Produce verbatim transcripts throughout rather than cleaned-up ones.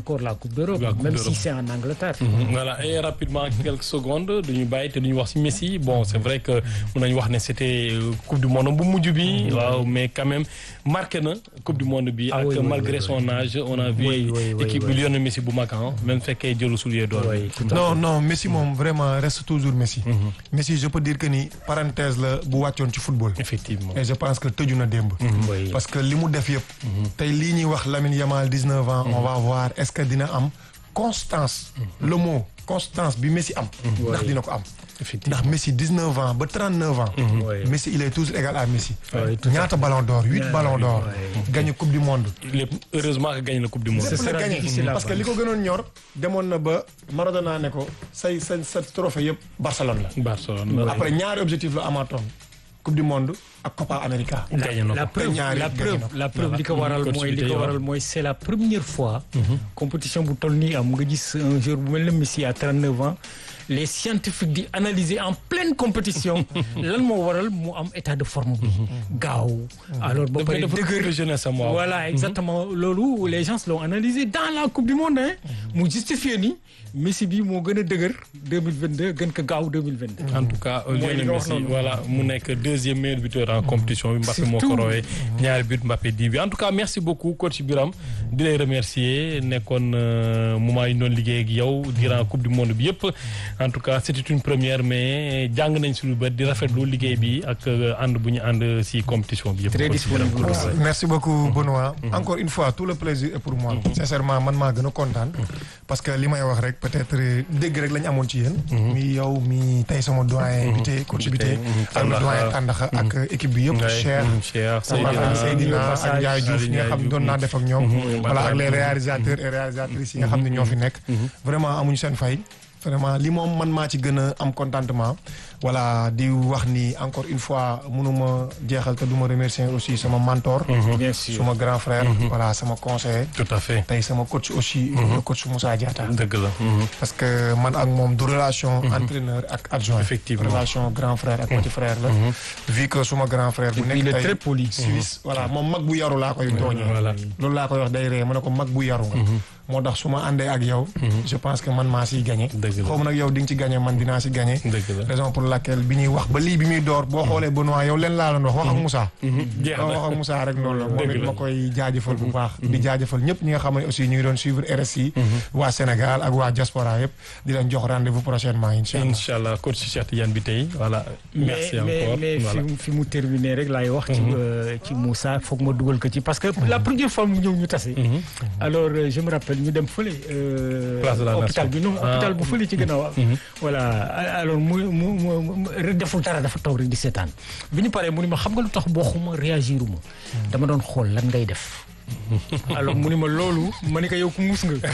encore la Coupe d'Europe, La Coupe même d'Europe. si c'est en Angleterre. Mhm. Voilà, et rapidement quelques secondes duñu bàyyi te duñu wax ci Messi bon c'est vrai que mun nañu wax ne c'était euh, Coupe du Monde bu mujj bi waaw mais quand même marqué na Coupe du Monde bi Ah ak oui, oui, malgré oui, son âge on a vu Oui, oui, oui, équipe oui. bi Lionel Messi bu mag même fekkee jëlu soulier d'or Oui, tout à non fait. non Messi moom vraiment reste toujours Messi. Messi je peux dire que ni parenthèse la bu wàccoon ci football. effectivement et je pense que tëju na démb. Oui. parce que li mu def yëpp. tey lii ñuy wax Lamine Yamal dix-neuf ans. on va voir est-ce que dina am constance. le mot constance bi Messi am. ndax dina ko am. effectivement ndax Messi dix-neuf ans ba trente-neuf ans. Oui. Messi il est toujours égal à Messi. Oui, tout à ñaata ballon d'or huit Ouais, ballons d'or. ouais. gagné coupe du monde. lépp heureusement que gagné na Coupe du Monde Ce lépp la sera gagné difficile à parce que battre. li ko gënoon ñor demoon na ba Maradona ne ko say sa sa trophée yëpp Barcelone la. Barcelone après ñaari objectif la amaatoon coupe du monde ak Copa América. gagné na La ko preuve, ñaari la gagné preuve, na ko. la preuve li ko waral Coach mooy bi li tey ko waaw. waral mooy c'est la première fois. compétition bu toll nii am nga gis un joueur bu mel ne Messi à trente-neuf ans les scientifiques di analyser en pleine compétition lan moo waral mu am état de forme bi gaaw. alors ba pare dafa dëgër dafa jeunesse am waaw. voilà exactement loolu les gens l'ont analysé dans la coupe du monde hein mu justifié ni Messi bi moo gën a dëgër deux mille vingt-deux gën ko gaaw deux mille vingt-deux. en tout cas Mooy li Lionel nga wax Messi noonu. voilà mu nekk deuxième meilleur buteur en compétition bi Mbappé moo ko Surtout. rawee ñaari but Mbappé dix bi en tout cas merci beaucoup coach Biram di lay remercier nekkoon euh, moment yi ñu doon liggéey ak yow durant coupe du monde bi yëpp en tout cas c'était une première mais jàng nañ si lu bëri di rafetlu liggéey bi ak euh, ànd bu ñu ànd si compétition bi yëpp. Très coach Biram. disponible aussi. merci beaucoup Benoît. encore une fois tout le plaisir est pour moi. sincèrement man maa gën a kontaan. parce que li may wax rek peut-être dégg rek lañ amoon ci yéen. mi yow mi tey sama doyen bi tey coach bi tey. ak le doyen Tàndaxa ak équipe bi yëpp. Ouais, Cheikh mhm, Cheikh Seydina Seydina ak Ndiaye Diouf ñi nga xam ne doon naa def ak ñoom. voilà ak les réalisateurs et réalisatrices yi nga xam ne ñoo fi nekk. vraiment amuñu seen fay. vraiment li moom man maa ci gën a am contentement voilà di wax ni encore une fois mënuma jeexal te du ma remercier aussi sama mentor. bien sûr suma grand frère. voilà sama conseiller. tout à fait tey sama coach aussi. le coach Moussa Diatta. dëgg la. mhm. parce que man ak moom du relation entraîneur ak adjoint. Effectivement. relation grand frère ak petit frère la. vu que suma grand frère bu il nekk est tey très poli. Suisse voilà moom mag bu yaru laa koy tooñee. voilà. loolu laa koy wax day ree ma ne ko mag bu yaru nga. moo tax su ma àndee ak yow. je pense que man maa siy gagné. Dëgg la. xaw ma nag yow di nga ci gagné man dinaa si gagné. dëgg la. raison pour laquelle bi ñuy wax ba lii bi muy door boo xoolee Benoît yow leen laa doon wax wax ak Moussa. jeex waaw na. wax ak Moussa rek loolu la moom Dëgg it la. ma koy jaajëfal bu baax. di jaajëfal ñëpp ñi nga xam ne aussi ñu ngi doon suivre R S I. waa Sénégal ak waa diaspora yëpp di leen jox rendez-vous prochainement incha allah. incha allah coach Cheikh Tidiane bi tey voilà. merci mais encore mais mais voilà. fi mu fi mu terminé rek laay wax. ci euh, ci Moussa foog ma dugal ko ci parce que la première fois mu ñëw ñu tase. alors euh, je me rappelle ñu dem fële. euh, Place de la hôpital bi non Nation. hôpital Ah. bu fële ci gannaaw. voilà alors mu mu mu rek deful dara dafa toog rek di seetaan bi ñu paree mu ni ma xam nga lu tax bokkuma réagiruma dama doon xool lan ngay def. alors mu ni ma loolu ma ni ko yow ku muus nga.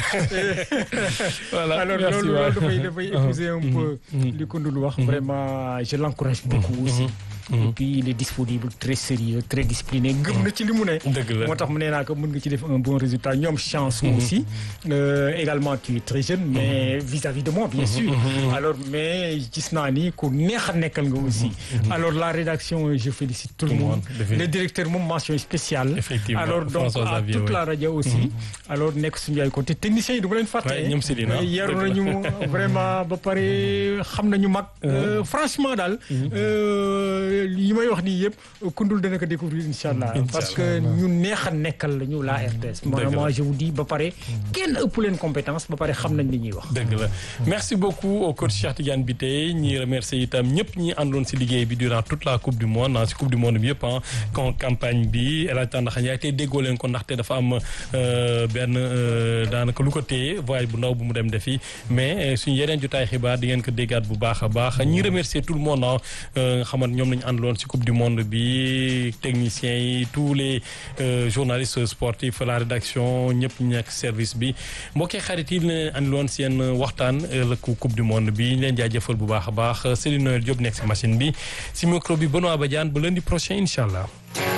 voilà alors merci loolu waay. loolu dafay dafay épouser un peu li ko dul wax vraiment je l'encourage beaucoup aussi. et puis il est disponible très sérieux très discipliné gëm na ci li mu ne. dëgg la. moo tax mu nee naa ko mën nga ci def un bon résultat ñoom chance aussi. Euh, également tu es très jeune mais vis-à-vis de moi bien sûr. alors mais gis naa ni ku neex a nekkal nga aussi. alors la rédaction je félicite tout le monde. le directeur moom mention spéciale. Effectivement, alors donc François à Xavier, toute oui. la radio aussi. alors nekk suñu ay côté techniciens yi du ma leen fàtte. Ouais, ñoom Céline, yaru dëgg la. nañu vraiment ba pare xam nañu mag. Euh, franchement daal. euh, yi may wax nii yëpp kundul dana ko découvrir incha allah. parce que ñu neex a nekkal la ñu la R T S. Dëgg la. moi je vous dis ba pare kenn ëpp leen compétence ba pare xam nañ li ñuy wax. dëgg la merci beaucoup au coach Cheikh Tidiane bi tey ñi remercier itam ñëpp ñi àndoon si liggéey bi durant toute la coupe du monde ah si coupe du monde bi yëpp ah kon campagne bi El Hadj Tandakha Ndiaye tey déggoo leen ko ndaxte dafa am euh, benn euh, daanaka lu ko téye voyage bu ndaw bu mu dem defi mais suñu yeneen jotaay xibaar di ngeen ko déggaat bu baax a baax ñi remercier tout le monde ah nga xamante ñoom lañu àndaloon si coupe du monde bi techniciens yi tous les euh, journalistes sportifs la rédaction ñëpp ñu nekk service bi mbokkee xarit yi leen andiloon seen waxtaan la coupe du monde bi ñu leen jaajëfal bu baax a baax Céline Noël Diop nekk si machine bi si micro bi Benoît Badiane ba lundi prochain incha allah.